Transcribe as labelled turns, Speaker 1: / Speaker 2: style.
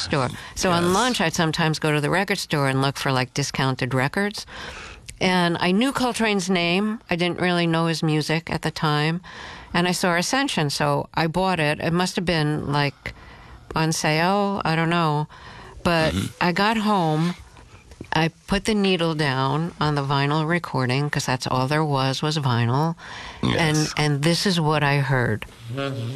Speaker 1: store. So on lunch, I'd sometimes go to the record store and look for like discounted records. And I knew Coltrane's name. I didn't really know his music at the time. And I saw Ascension, so I bought it. It must have been like on sale. I don't know. But I got home. I put the needle down on the vinyl recording because that's all there was vinyl.
Speaker 2: Yes.
Speaker 1: And this is what I heard.